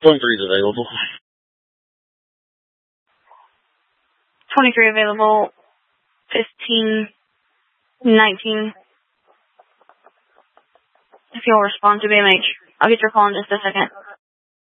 23 is available. 23 available. 15, 19. If you'll respond to BMH. I'll get your call in just a second.